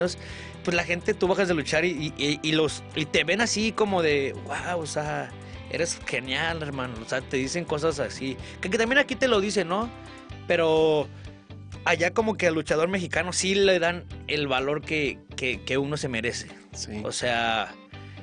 pues la gente, tú bajas de luchar y te ven así como de, wow, o sea, eres genial, hermano. O sea, te dicen cosas así. Que también aquí te lo dicen, ¿no? Pero allá como que al luchador mexicano sí le dan el valor que uno se merece. Sí. O sea,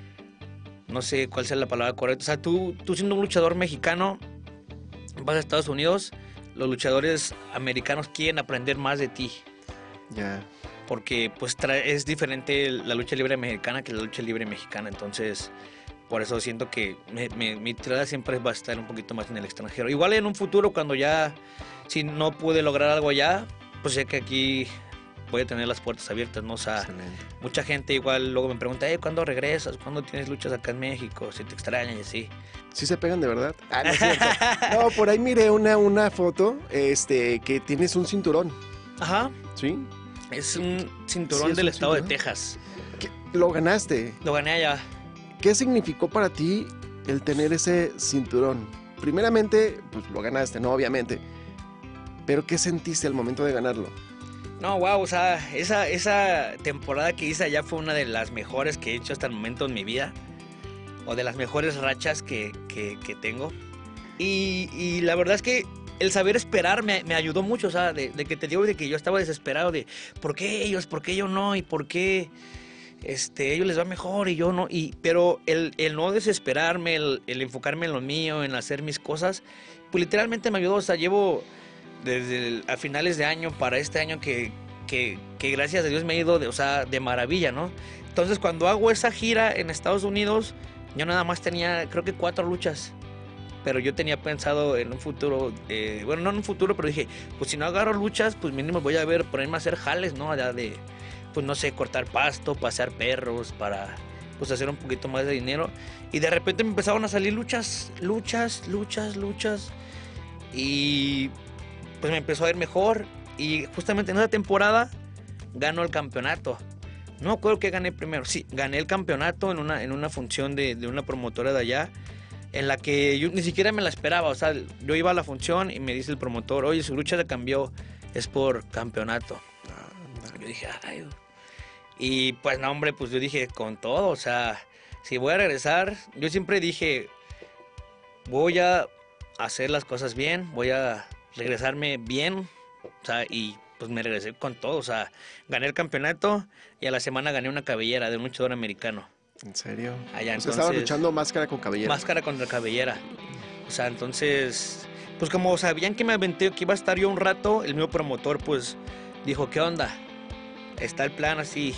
no sé cuál sea la palabra correcta. O sea, tú siendo un luchador mexicano, vas a Estados Unidos, los luchadores americanos quieren aprender más de ti. Ya. Porque pues es diferente la lucha libre americana que la lucha libre mexicana. Entonces, por eso siento que mi tirada siempre va a estar un poquito más en el extranjero. Igual en un futuro, cuando ya, si no pude lograr algo allá, pues sé que aquí puede tener las puertas abiertas, ¿no? O sea, Excelente. mucha gente igual luego me pregunta, ¿cuándo regresas? ¿Cuándo tienes luchas acá en México? Si te extrañan y así. ¿Sí se pegan de verdad? Ah, no es cierto. No, por ahí miré una foto, que tienes un cinturón, Ajá, ¿sí? es un cinturón Sí, es del un estado cinturón. de Texas. Lo ganaste. Lo gané allá. ¿Qué significó para ti el tener ese cinturón? Primeramente, pues lo ganaste, ¿no? Obviamente. Pero ¿qué sentiste al momento de ganarlo? No, wow, o sea, esa temporada que hice allá fue una de las mejores que he hecho hasta el momento en mi vida. O de las mejores rachas que tengo. Y la verdad es que el saber esperar me ayudó mucho, o sea, de que te digo de que yo estaba desesperado de ¿por qué ellos? ¿Por qué yo no? ¿Y por qué ellos les va mejor y yo no? Pero el no desesperarme, el enfocarme en lo mío, en hacer mis cosas, pues literalmente me ayudó. O sea, llevo desde a finales de año para este año que gracias a Dios me ha ido de maravilla, ¿no? Entonces cuando hago esa gira en Estados Unidos, yo nada más tenía creo que 4 luchas. Pero yo tenía pensado en un futuro, bueno, no en un futuro, pero dije, pues si no agarro luchas, pues mínimo voy a ponerme a hacer jales, ¿no? Allá de, pues no sé, cortar pasto, pasear perros, para pues hacer un poquito más de dinero. Y de repente me empezaron a salir luchas. Y pues me empezó a ir mejor. Y justamente en esa temporada ganó el campeonato. No me acuerdo que gané primero. Sí, gané el campeonato en una función de una promotora de allá, en la que yo ni siquiera me la esperaba. O sea, yo iba a la función y me dice el promotor, oye, su lucha se cambió, es por campeonato. Yo dije, ay. Y pues no, hombre, pues yo dije, con todo, o sea, si voy a regresar, yo siempre dije, voy a hacer las cosas bien, voy a regresarme bien, o sea, y pues me regresé con todo, o sea, gané el campeonato y a la semana gané una cabellera de un luchador americano. ¿En serio? Allá, O sea, estabas entonces, luchando máscara con cabellera. máscara contra cabellera. O sea, entonces, pues como sabían que me aventé, que iba a estar yo un rato, el mismo promotor pues dijo, ¿qué onda? Está el plan así,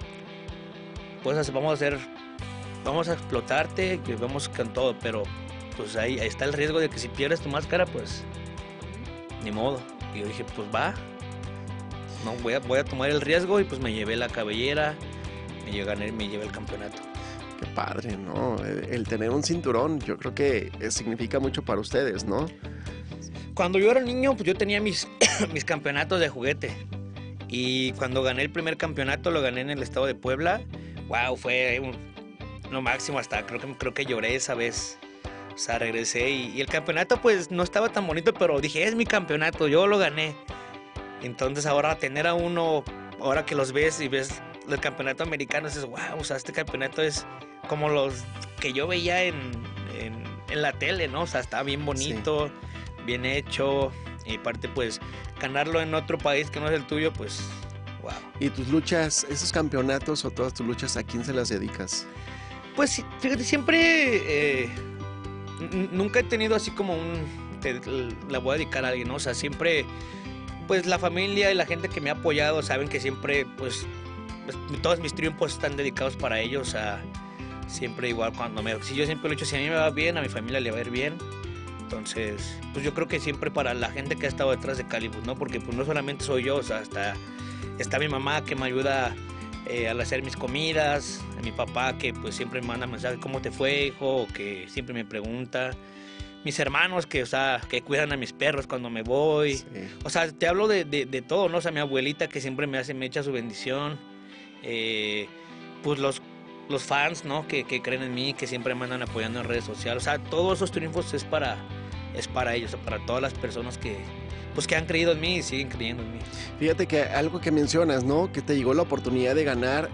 pues vamos a explotarte, que vamos con todo, pero pues ahí está el riesgo de que si pierdes tu máscara, pues ni modo. Y yo dije, pues va, no, voy a tomar el riesgo y pues me llevé la cabellera, me llevé el campeonato. Qué padre, ¿no? El tener un cinturón, yo creo que significa mucho para ustedes, ¿no? Cuando yo era niño, pues yo tenía mis campeonatos de juguete. Y cuando gané el primer campeonato, lo gané en el estado de Puebla. Wow, fue lo máximo, hasta creo que lloré esa vez. O sea, regresé y el campeonato pues no estaba tan bonito, pero dije, es mi campeonato, yo lo gané. Entonces ahora tener a uno, ahora que los ves y ves el campeonato americano, dices, wow, o sea, este campeonato es como los que yo veía en la tele, ¿no? O sea, está bien bonito, bien hecho. Y aparte, pues, ganarlo en otro país que no es el tuyo, pues, wow. ¿Y tus luchas, esos campeonatos o todas tus luchas, a quién se las dedicas? Pues, fíjate, siempre, nunca he tenido así como la voy a dedicar a alguien, ¿no? O sea, siempre, pues, la familia y la gente que me ha apoyado saben que siempre, pues todos mis triunfos están dedicados para ellos. O sea, siempre igual si yo siempre lo he dicho, si a mí me va bien, a mi familia le va a ir bien. Entonces, pues yo creo que siempre para la gente que ha estado detrás de Calibus, ¿no? Porque pues no solamente soy yo, o sea, está mi mamá que me ayuda al hacer mis comidas, mi papá que pues siempre me manda mensajes, ¿cómo te fue, hijo? O que siempre me pregunta. Mis hermanos que, o sea, que cuidan a mis perros cuando me voy. Sí. O sea, te hablo de todo, ¿no? O sea, mi abuelita que siempre me echa su bendición. Pues los fans, ¿no? Que creen en mí, que siempre me andan apoyando en redes sociales. O sea, todos esos triunfos es para es para ellos, para todas las personas que, pues, que han creído en mí y siguen creyendo en mí. Fíjate que algo que mencionas, ¿no? Que te llegó la oportunidad de ganar